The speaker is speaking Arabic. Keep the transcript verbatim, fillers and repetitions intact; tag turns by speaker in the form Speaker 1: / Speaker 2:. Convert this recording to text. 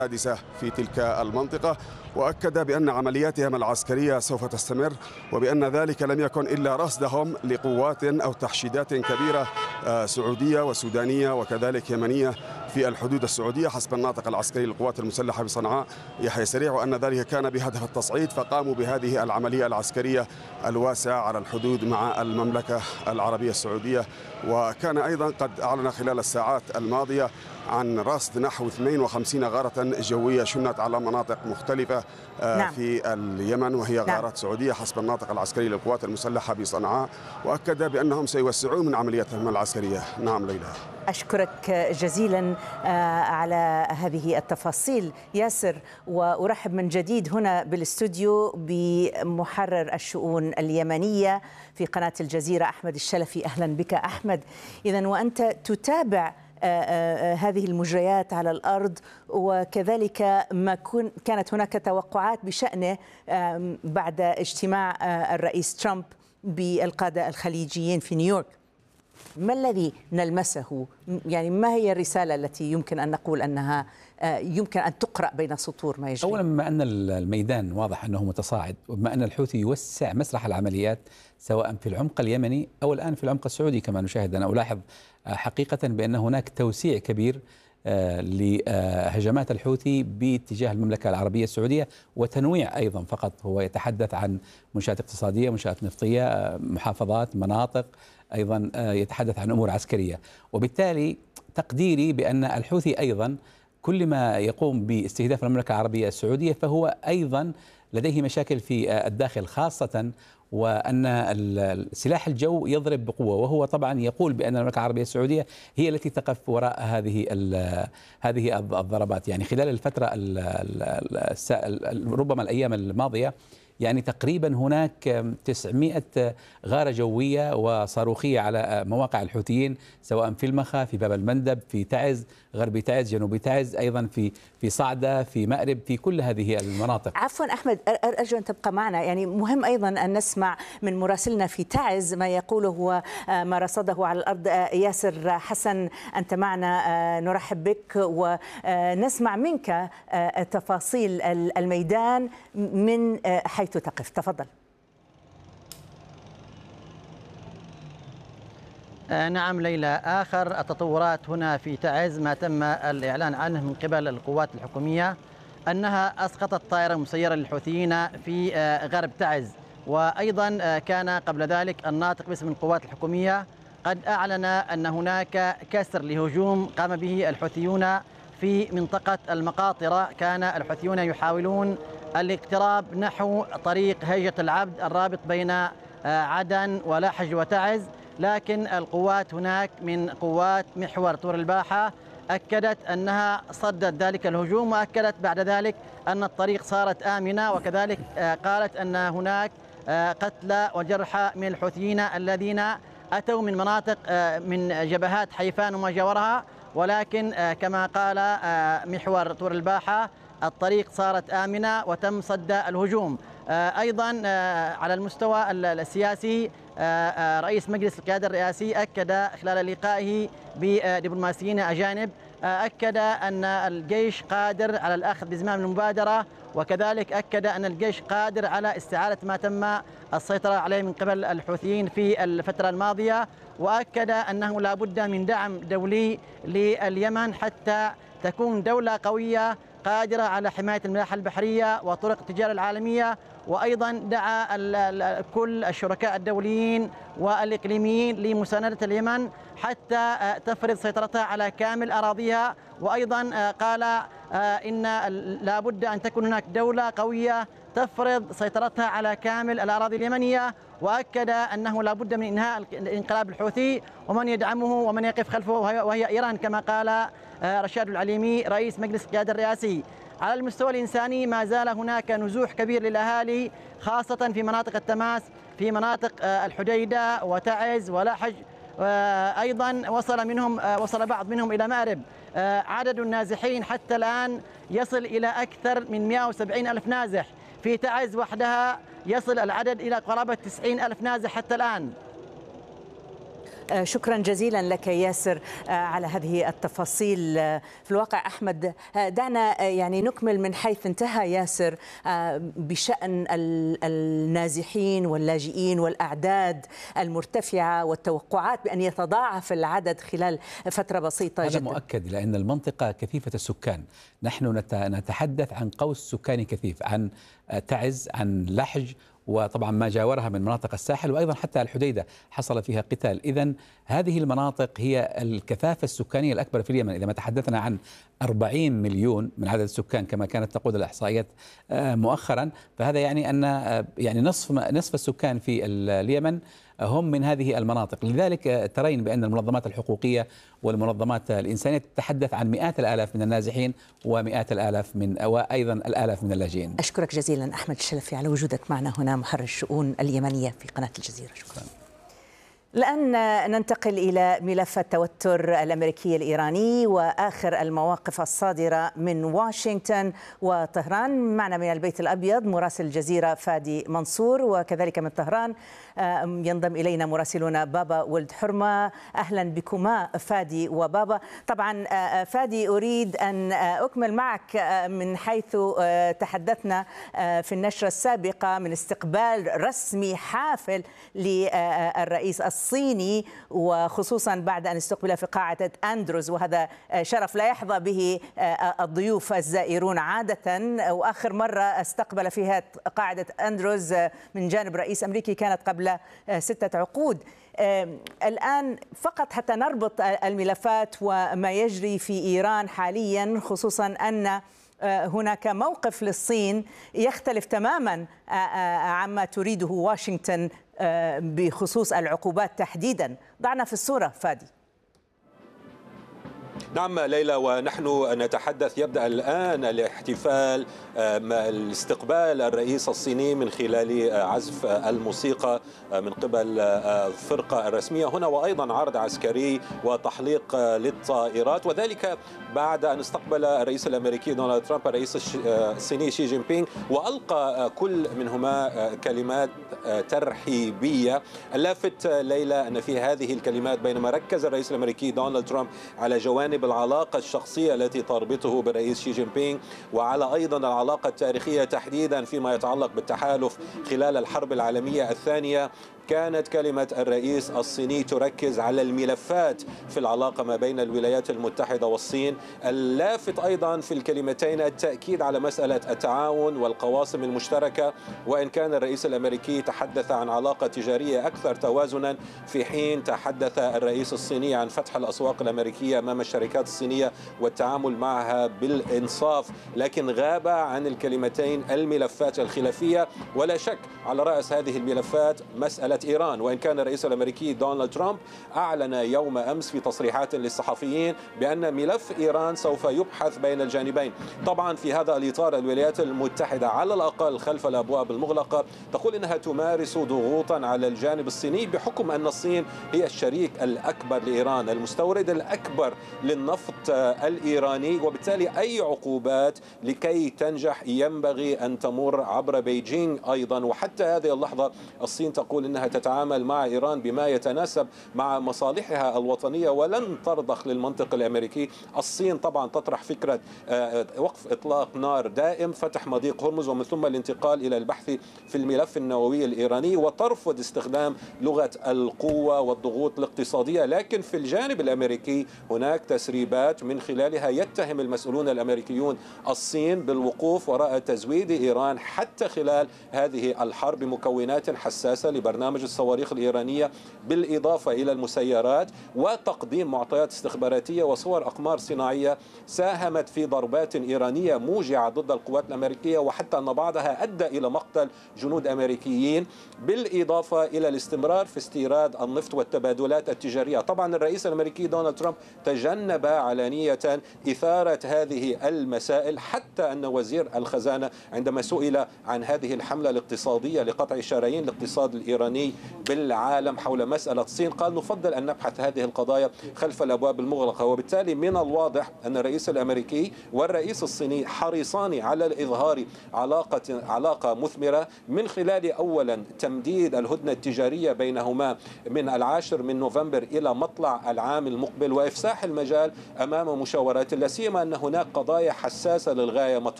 Speaker 1: حادثة في تلك المنطقة، وأكد بأن عملياتهم العسكرية سوف تستمر، وبأن ذلك لم يكن إلا رصدهم لقوات أو تحشيدات كبيرة سعودية وسودانية وكذلك يمنية في الحدود السعودية حسب الناطق العسكري للقوات المسلحة بصنعاء يحيى سريع، وأن ذلك كان بهدف التصعيد، فقاموا بهذه العملية العسكرية الواسعة على الحدود مع المملكة العربية السعودية. وكان أيضا قد أعلن خلال الساعات الماضية عن رصد نحو اثنين وخمسين غارة جوية شنت على مناطق مختلفة نعم. في اليمن، وهي نعم. غارات سعودية حسب الناطق العسكري للقوات المسلحة بصنعاء، وأكد بأنهم سيوسعون من عملياتهم العسكرية. نعم ليلى،
Speaker 2: أشكرك جزيلا على هذه التفاصيل ياسر، وأرحب من جديد هنا بالاستوديو بمحرر الشؤون اليمنية في قناة الجزيرة أحمد الشلفي. أهلا بك أحمد. إذن وأنت تتابع هذه المجريات على الأرض، وكذلك ما كانت هناك توقعات بشأنه بعد اجتماع الرئيس ترامب بالقادة الخليجيين في نيويورك. ما الذي نلمسه؟ يعني ما هي الرسالة التي يمكن أن نقول أنها يمكن أن تقرأ بين سطور ما يجري؟
Speaker 3: أولا، بما أن الميدان واضح أنه متصاعد، وبما أن الحوثي يوسع مسرح العمليات سواء في العمق اليمني أو الآن في العمق السعودي كما نشاهد، أنا ألاحظ حقيقة بأن هناك توسيع كبير لهجمات الحوثي باتجاه المملكة العربية السعودية، وتنويع أيضا، فقط هو يتحدث عن منشآت اقتصادية، منشآت نفطية، محافظات، مناطق، أيضا يتحدث عن أمور عسكرية. وبالتالي تقديري بأن الحوثي أيضا كل ما يقوم باستهداف المملكة العربية السعودية فهو أيضا لديه مشاكل في الداخل، خاصة وأن سلاح الجو يضرب بقوة، وهو طبعا يقول بأن المملكة العربية السعودية هي التي تقف وراء هذه هذه الضربات. يعني خلال الفترة ربما الأيام الماضية يعني تقريبا هناك تسعمائة غارة جوية وصاروخية على مواقع الحوثيين، سواء في المخا، في باب المندب، في تعز، غربي تعز، جنوبي تعز، أيضا في في صعدة، في مأرب، في كل هذه المناطق.
Speaker 2: عفوا أحمد، أرجو أن تبقى معنا، يعني مهم أيضا أن نسمع من مراسلنا في تعز ما يقوله وما رصده على الأرض. ياسر حسن، أنت معنا، نرحب بك ونسمع منك تفاصيل الميدان من حيث تقف. تفضل.
Speaker 4: نعم ليلى، آخر التطورات هنا في تعز ما تم الإعلان عنه من قبل القوات الحكومية أنها أسقطت طائرة مسيرة للحوثيين في غرب تعز، وأيضا كان قبل ذلك الناطق باسم القوات الحكومية قد أعلن أن هناك كسر لهجوم قام به الحوثيون في منطقة المقاطرة. كان الحوثيون يحاولون الاقتراب نحو طريق هيجة العبد الرابط بين عدن ولحج وتعز، لكن القوات هناك من قوات محور طور الباحة أكدت أنها صدت ذلك الهجوم، وأكدت بعد ذلك أن الطريق صارت آمنة، وكذلك قالت أن هناك قتلى وجرحى من الحوثيين الذين أتوا من مناطق من جبهات حيفان وما جاورها، ولكن كما قال محور طور الباحة الطريق صارت آمنة وتم صد الهجوم. أيضا على المستوى السياسي رئيس مجلس القيادة الرئاسي أكد خلال لقائه بدبلوماسيين أجانب، أكد أن الجيش قادر على الأخذ بزمام المبادرة، وكذلك أكد أن الجيش قادر على استعادة ما تم السيطرة عليه من قبل الحوثيين في الفترة الماضية، وأكد أنه لا بد من دعم دولي لليمن حتى تكون دولة قوية قادرة على حماية الملاحة البحرية وطرق التجارة العالمية. وأيضا دعا كل الشركاء الدوليين والإقليميين لمساندة اليمن حتى تفرض سيطرتها على كامل أراضيها، وأيضا قال إن لا بد أن تكون هناك دولة قوية تفرض سيطرتها على كامل الأراضي اليمنية، وأكد أنه لا بد من إنهاء الانقلاب الحوثي ومن يدعمه ومن يقف خلفه وهي إيران كما قال رشاد العليمي رئيس مجلس القيادة الرئاسي. على المستوى الإنساني ما زال هناك نزوح كبير للأهالي، خاصة في مناطق التماس، في مناطق الحديدة وتعز ولحج، أيضا وصل منهم وصل بعض منهم إلى مأرب. عدد النازحين حتى الآن يصل إلى أكثر من مئة وسبعين ألف نازح، في تعز وحدها يصل العدد إلى قرابة تسعين ألف نازح حتى الآن.
Speaker 2: شكرا جزيلا لك ياسر على هذه التفاصيل. في الواقع أحمد، دعنا يعني نكمل من حيث انتهى ياسر بشأن النازحين واللاجئين والأعداد المرتفعة والتوقعات بأن يتضاعف العدد خلال فترة بسيطة جدا.
Speaker 3: هذا مؤكد، لأن المنطقة كثيفة السكان. نحن نتحدث عن قوس سكاني كثيف، عن تعز، عن لحج، وطبعا ما جاورها من مناطق الساحل، وأيضا حتى الحديدة حصل فيها قتال. إذن هذه المناطق هي الكثافة السكانية الأكبر في اليمن. إذا ما تحدثنا عن أربعين مليون من عدد السكان كما كانت تقول الإحصائيات مؤخرا، فهذا يعني أن يعني نصف نصف السكان في اليمن هم من هذه المناطق. لذلك ترين بأن المنظمات الحقوقية والمنظمات الإنسانية تتحدث عن مئات الآلاف من النازحين ومئات الآلاف من وأيضا الآلاف من اللاجئين.
Speaker 2: أشكرك جزيلا أحمد الشلفي على وجودك معنا هنا، محرر الشؤون اليمنية في قناة الجزيرة. شكرا. الآن ننتقل إلى ملف التوتر الأمريكي الإيراني وآخر المواقف الصادرة من واشنطن وطهران. معنا من البيت الأبيض مراسل الجزيرة فادي منصور، وكذلك من طهران ينضم إلينا مراسلون بابا ولد حرمة. أهلا بكما فادي وبابا. طبعا فادي، أريد أن أكمل معك من حيث تحدثنا في النشرة السابقة من استقبال رسمي حافل للرئيس الصيني، وخصوصا بعد أن استقبل في قاعدة أندروز، وهذا شرف لا يحظى به الضيوف الزائرون عادة. وآخر مرة استقبل فيها قاعدة أندروز من جانب رئيس أمريكي كانت قبل ستة عقود. الآن فقط حتى نربط الملفات وما يجري في إيران حاليا، خصوصا أن هناك موقف للصين يختلف تماما عما تريده واشنطن بخصوص العقوبات تحديدا. ضعنا في الصورة فادي.
Speaker 5: نعم ليلى، ونحن نتحدث يبدأ الآن الاحتفال استقبال الرئيس الصيني من خلال عزف الموسيقى من قبل الفرقة الرسمية هنا، وأيضا عرض عسكري وتحليق للطائرات، وذلك بعد أن استقبل الرئيس الأمريكي دونالد ترامب الرئيس الصيني شي جين بينغ، وألقى كل منهما كلمات ترحيبية. اللافت ليلى أن في هذه الكلمات بينما ركز الرئيس الأمريكي دونالد ترامب على جوانب العلاقة الشخصية التي تربطه بالرئيس شي جين بينغ، وعلى أيضا العلاقة التاريخية تحديدا فيما يتعلق بالتحالف خلال الحرب العالمية الثانية، كانت كلمة الرئيس الصيني تركز على الملفات في العلاقة ما بين الولايات المتحدة والصين. اللافت أيضا في الكلمتين التأكيد على مسألة التعاون والقواسم المشتركة، وإن كان الرئيس الأمريكي تحدث عن علاقة تجارية أكثر توازنا، في حين تحدث الرئيس الصيني عن فتح الأسواق الأمريكية أمام الشركات الصينية والتعامل معها بالإنصاف، لكن غاب عن الكلمتين الملفات الخلافية. ولا شك على رأس هذه الملفات مسألة إيران، وإن كان الرئيس الأمريكي دونالد ترامب أعلن يوم أمس في تصريحات للصحفيين بأن ملف إيران سوف يبحث بين الجانبين. طبعا في هذا الإطار الولايات المتحدة على الأقل خلف الأبواب المغلقة تقول إنها تمارس ضغوطا على الجانب الصيني بحكم أن الصين هي الشريك الأكبر لإيران، المستورد الأكبر للنفط الإيراني، وبالتالي أي عقوبات لكي تنجح ينبغي أن تمر عبر بيجينغ أيضا. وحتى هذه اللحظة الصين تقول إنها تتعامل مع إيران بما يتناسب مع مصالحها الوطنية ولن ترضخ للمنطق الأمريكي. الصين طبعا تطرح فكرة وقف إطلاق نار دائم، فتح مضيق هرمز، ومن ثم الانتقال إلى البحث في الملف النووي الإيراني، وترفض استخدام لغة القوة والضغوط الاقتصادية. لكن في الجانب الأمريكي هناك تسريبات من خلالها يتهم المسؤولون الأمريكيون الصين بالوقوف وراء تزويد إيران حتى خلال هذه الحرب بمكونات حساسة لبرنامج الصواريخ الإيرانية، بالإضافة إلى المسيرات وتقديم معطيات استخباراتية وصور أقمار صناعية ساهمت في ضربات إيرانية موجعة ضد القوات الأمريكية، وحتى أن بعضها أدى إلى مقتل جنود أمريكيين، بالإضافة إلى الاستمرار في استيراد النفط والتبادلات التجارية. طبعا الرئيس الأمريكي دونالد ترامب تجنب علانية إثارة هذه المسائل، حتى أن وزير الخزانة عندما سئل عن هذه الحملة الاقتصادية لقطع شرايين الاقتصاد الإيراني الصيني بالعالم حول مسألة الصين، قال نفضل أن نبحث هذه القضايا خلف الأبواب المغلقة. وبالتالي من الواضح أن الرئيس الأمريكي والرئيس الصيني حريصان على الإظهار علاقة علاقة مثمرة من خلال أولا تمديد الهدنة التجارية بينهما من العاشر من نوفمبر إلى مطلع العام المقبل، وإفساح المجال أمام مشاورات، لا سيما أن هناك قضايا حساسة للغاية